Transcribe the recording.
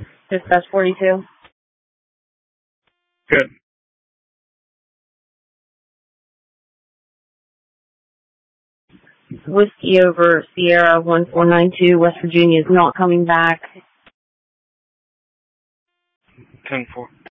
Dispatch 42. Good. Whiskey over Sierra 1492, West Virginia is not coming back. 10-4.